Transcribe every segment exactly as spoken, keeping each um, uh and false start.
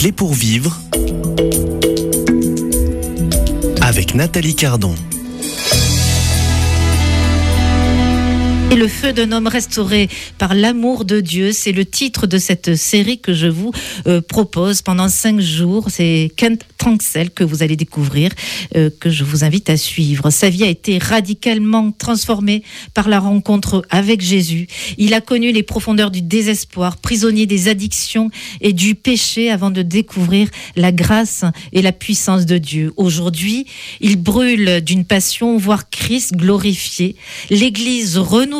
Clés pour vivre avec Nathalie Cardon. Et le feu d'un homme restauré par l'amour de Dieu, c'est le titre de cette série que je vous euh, propose pendant cinq jours. C'est Kent Tranxel que vous allez découvrir, euh, que je vous invite à suivre. Sa vie a été radicalement transformée par la rencontre avec Jésus. Il a connu les profondeurs du désespoir, prisonnier des addictions et du péché avant de découvrir la grâce et la puissance de Dieu. Aujourd'hui, il brûle d'une passion, voir Christ glorifié. L'Église renouvelée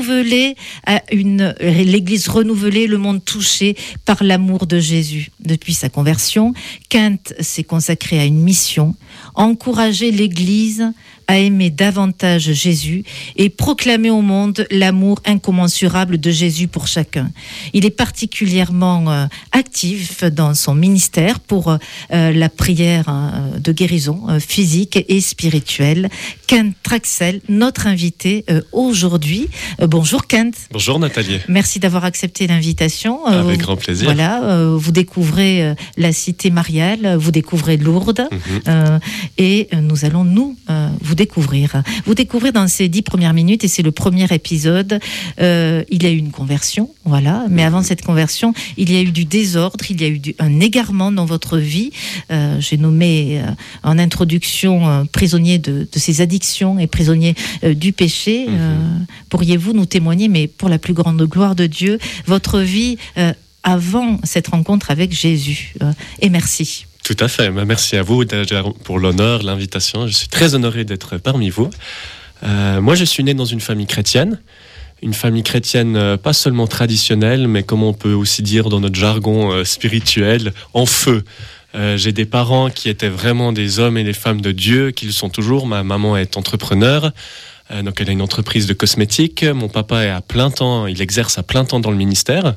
à une l'Église renouvelée, le monde touché par l'amour de Jésus. Depuis sa conversion, Kent s'est consacré à une mission, encourager l'Église à aimer davantage Jésus et proclamer au monde l'amour incommensurable de Jésus pour chacun. Il est particulièrement euh, actif dans son ministère pour euh, la prière euh, de guérison euh, physique et spirituelle. Kent Tranxel, notre invité euh, aujourd'hui. Euh, bonjour Kent. Bonjour Nathalie. Merci d'avoir accepté l'invitation. Euh, Avec vous, grand plaisir. Voilà, euh, vous découvrez euh, la cité mariale, vous découvrez Lourdes mm-hmm. euh, et euh, nous allons nous euh, vous découvrir. Vous découvrir dans ces dix premières minutes, et c'est le premier épisode. Euh, il y a eu une conversion, voilà. Mais avant cette conversion, il y a eu du désordre, il y a eu du, un égarement dans votre vie. Euh, j'ai nommé euh, en introduction euh, prisonnier de, de ces addictions et prisonnier euh, du péché. Mm-hmm. Euh, pourriez-vous nous témoigner, mais pour la plus grande gloire de Dieu, votre vie euh, avant cette rencontre avec Jésus. Euh, et merci. Tout à fait. Merci à vous pour l'honneur, l'invitation. Je suis très honoré d'être parmi vous. Euh, moi, je suis né dans une famille chrétienne. Une famille chrétienne euh, pas seulement traditionnelle, mais comme on peut aussi dire dans notre jargon euh, spirituel, en feu. Euh, j'ai des parents qui étaient vraiment des hommes et des femmes de Dieu, qui le sont toujours. Ma maman est entrepreneur. Euh, donc elle a une entreprise de cosmétiques. Mon papa est à plein temps, il exerce à plein temps dans le ministère,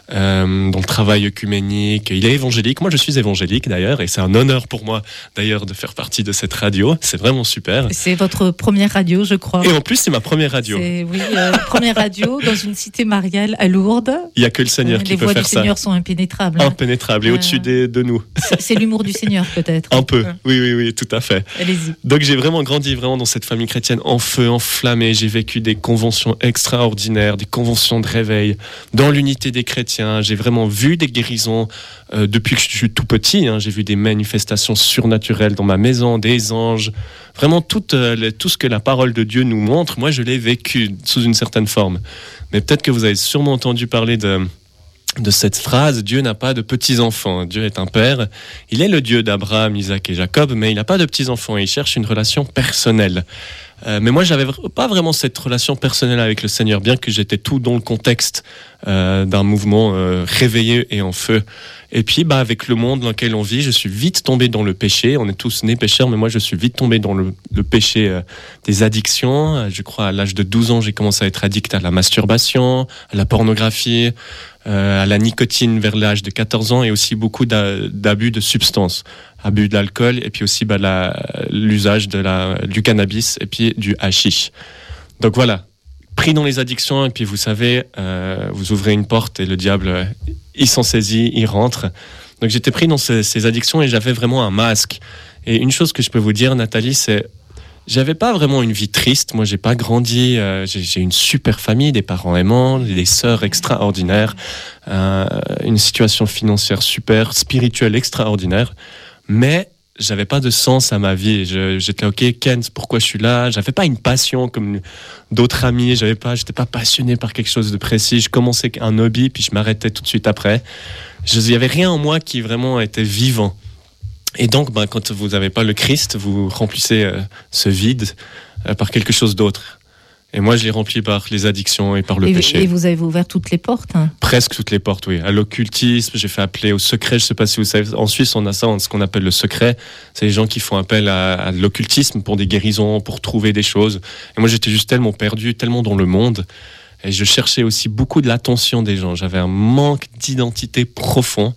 euh, dans le travail œcuménique. Il est évangélique. Moi, je suis évangélique d'ailleurs, et c'est un honneur pour moi d'ailleurs de faire partie de cette radio. C'est vraiment super. C'est votre première radio, je crois. Et en plus, c'est ma première radio. C'est, oui, euh, première radio dans une cité mariale à Lourdes. Il n'y a que le Seigneur euh, qui peut faire ça. Les voix du Seigneur sont impénétrables. Hein. Impénétrables et euh, au-dessus des, de nous. C'est, c'est l'humour du Seigneur peut-être. Un peu. Oui, oui, oui, tout à fait. Allez-y. Donc j'ai vraiment grandi vraiment dans cette famille chrétienne en feu, enflammé. J'ai vécu des conventions extraordinaires, des conventions de réveil dans l'unité des chrétiens. J'ai vraiment vu des guérisons euh, depuis que je suis tout petit. Hein. J'ai vu des manifestations surnaturelles dans ma maison, des anges. Vraiment tout, euh, le, tout ce que la parole de Dieu nous montre, moi je l'ai vécu sous une certaine forme. Mais peut-être que vous avez sûrement entendu parler de... de cette phrase, Dieu n'a pas de petits-enfants. Dieu est un père. Il est le Dieu d'Abraham, Isaac et Jacob, mais il n'a pas de petits-enfants. Il cherche une relation personnelle. Euh, mais moi, j'avais pas vraiment cette relation personnelle avec le Seigneur, bien que j'étais tout dans le contexte euh, d'un mouvement euh, réveillé et en feu. Et puis, bah, avec le monde dans lequel on vit, je suis vite tombé dans le péché. On est tous nés pécheurs, mais moi, je suis vite tombé dans le, le péché euh, des addictions. Je crois à l'âge de douze ans, j'ai commencé à être addict à la masturbation, à la pornographie, euh, à la nicotine vers l'âge de quatorze ans, et aussi beaucoup d'a, d'abus de substances. Abus d'alcool, et puis aussi bah, la, l'usage de la, du cannabis, et puis du hashish. Donc voilà, pris dans les addictions, et puis vous savez, euh, vous ouvrez une porte et le diable, il s'en saisit, il rentre. Donc j'étais pris dans ces, ces addictions et j'avais vraiment un masque. Et une chose que je peux vous dire, Nathalie, c'est j'avais pas vraiment une vie triste. Moi, j'ai pas grandi. Euh, j'ai, j'ai une super famille, des parents aimants, des sœurs extraordinaires, euh, une situation financière super, spirituelle extraordinaire. Mais j'avais pas de sens à ma vie. Je, j'étais ok, Kent, pourquoi je suis là ? J'avais pas une passion comme d'autres amis. J'avais pas, j'étais pas passionné par quelque chose de précis. Je commençais un hobby, puis je m'arrêtais tout de suite après. Il y avait rien en moi qui vraiment était vivant. Et donc, ben, quand vous n'avez pas le Christ, vous remplissez euh, ce vide euh, par quelque chose d'autre. Et moi, je l'ai rempli par les addictions et par le et, péché. Et vous avez ouvert toutes les portes, hein. Presque toutes les portes, oui. À l'occultisme, j'ai fait appeler au secret. Je ne sais pas si vous savez, en Suisse, on a ça, ce qu'on appelle le secret. C'est les gens qui font appel à, à l'occultisme pour des guérisons, pour trouver des choses. Et moi, j'étais juste tellement perdu, tellement dans le monde. Et je cherchais aussi beaucoup de l'attention des gens. J'avais un manque d'identité profond.